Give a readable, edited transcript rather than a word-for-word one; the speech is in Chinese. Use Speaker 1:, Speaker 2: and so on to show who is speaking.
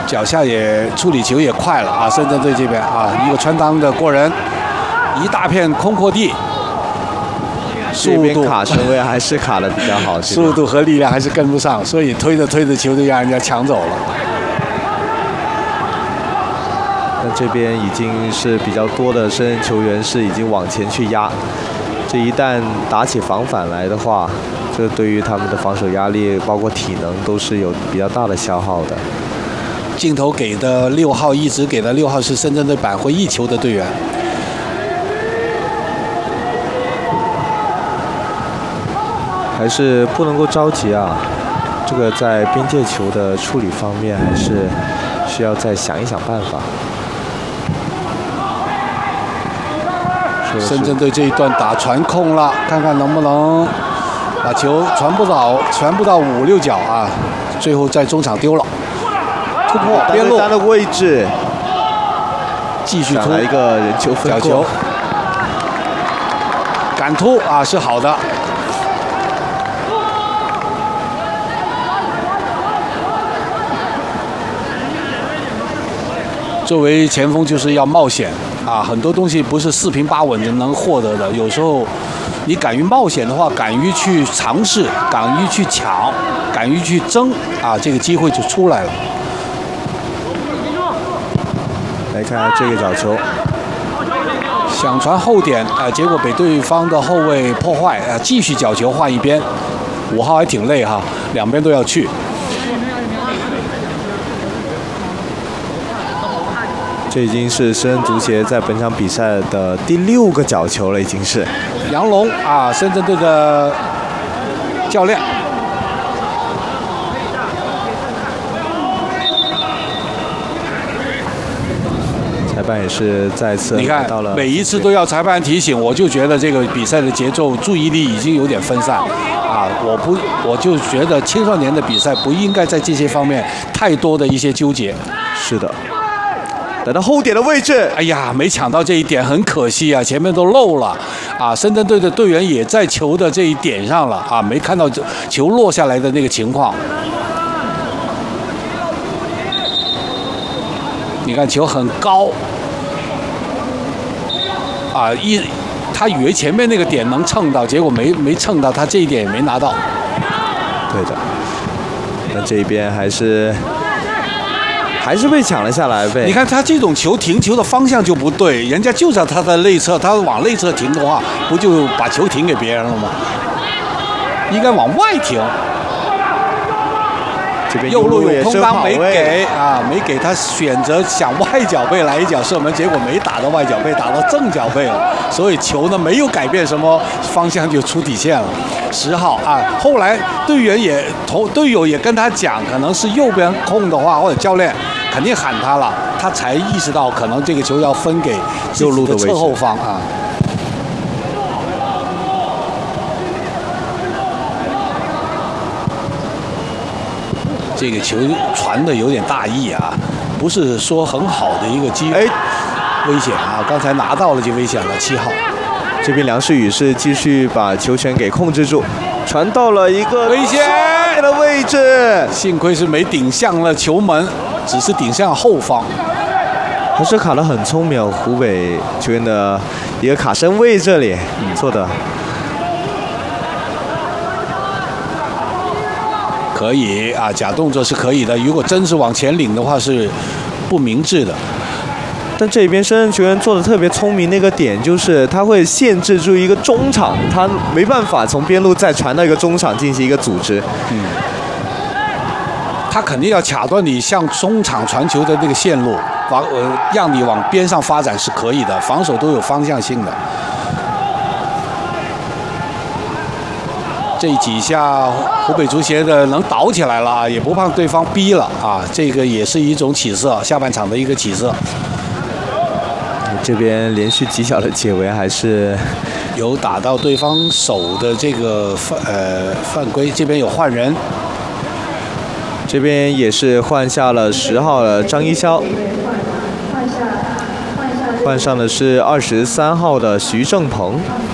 Speaker 1: 脚下也处理球也快了啊！深圳队这边啊，一个穿裆的过人，一大片空阔地，
Speaker 2: 速度卡身位还是卡的比较好，
Speaker 1: 速度和力量还是跟不上，所以推着球就让人家抢走了。
Speaker 2: 那这边已经是比较多的深圳球员是已经往前去压，这一旦打起防反来的话，这对于他们的防守压力，包括体能都是有比较大的消耗的。
Speaker 1: 镜头给的6号，一直给的6号是深圳队扳回一球的队员。
Speaker 2: 还是不能够着急啊，这个在边界球的处理方面还是需要再想一想办法。
Speaker 1: 深圳队这一段打传控了，看看能不能把球传不到5、6脚啊！最后在中场丢了，突破边路
Speaker 2: 的位置，
Speaker 1: 继续突
Speaker 2: 来一个人球分
Speaker 1: 角球，敢突啊是好的。作为前锋就是要冒险啊，很多东西不是4平8稳就能获得的。有时候你敢于冒险的话，敢于去尝试，敢于去抢，敢于去争啊，这个机会就出来了。
Speaker 2: 来看这个角球，
Speaker 1: 想传后点啊，结果被对方的后卫破坏啊，继续角球换一边。5号还挺累哈，两边都要去。
Speaker 2: 这已经是深圳足协在本场比赛的第6个角球了，已经是。
Speaker 1: 杨龙啊，深圳队的教练。
Speaker 2: 裁判也是再次
Speaker 1: 你看，每一次都要裁判提醒，我就觉得这个比赛的节奏、注意力已经有点分散啊！我就觉得青少年的比赛不应该在这些方面太多的一些纠结。
Speaker 2: 是的。来到后点的位置，
Speaker 1: 哎呀，没抢到这一点，很可惜啊，前面都漏了啊！深圳队的队员也在球的这一点上了啊，没看到球落下来的那个情况。你看球很高啊，他以为前面那个点能蹭到，结果没蹭到，他这一点也没拿到。
Speaker 2: 对的，那这边还是被抢了下来呗。
Speaker 1: 你看他这种球停球的方向就不对，人家就在他的内侧，他往内侧停的话，不就把球停给别人了吗？应该往外停。
Speaker 2: 这边
Speaker 1: 右路有空当没给他选择想外脚背来一脚射门，结果没打到外脚背，打到正脚背了，所以球呢没有改变什么方向就出底线了。10号啊，后来队友也跟他讲，可能是右边空的话，或者教练肯定喊他了，他才意识到可能这个球要分给右路的侧后方啊。这个球传的有点大意啊，不是说很好的一个机会，危险啊！刚才拿到了就危险了。7号，
Speaker 2: 这边梁世宇是继续把球权给控制住，传到了一个
Speaker 1: 危险
Speaker 2: 的位置，
Speaker 1: 幸亏是没顶向了球门，只是顶向后方。
Speaker 2: 还是卡得很聪明，湖北球员的一个卡身位这里，做的。
Speaker 1: 可以啊，假动作是可以的。如果真是往前领的话，是不明智的。
Speaker 2: 但这边深圳球员做的特别聪明，那个点就是他会限制住一个中场，他没办法从边路再传到一个中场进行一个组织。
Speaker 1: 他肯定要卡断你向中场传球的那个线路，让你往边上发展是可以的，防守都有方向性的。这几下湖北足协的能倒起来了啊，也不怕对方逼了啊，这个也是一种起色，下半场的一个起色。
Speaker 2: 这边连续几脚的解围还是
Speaker 1: 有打到对方手的这个犯规，这边有换人，
Speaker 2: 这边也是换下了10号的张一潇，换上的是23号的徐正鹏。